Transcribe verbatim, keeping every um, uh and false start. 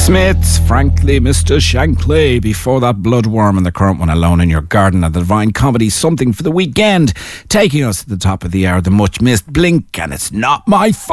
Smiths, frankly, Mister Shankly. Before that, Bloodworm, and the current one, Alone in Your Garden, and the Divine Comedy, Something for the Weekend. Taking us to the top of the hour, the much missed Blink, and It's Not My Fault.